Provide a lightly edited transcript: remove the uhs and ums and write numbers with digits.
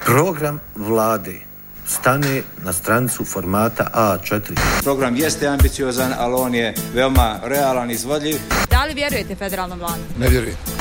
Program vlade stane na stranicu formata A4. Program jeste ambiciozan, ali on je veoma realan, izvodljiv. Da li vjerujete federalnom planu? Ne vjerujem.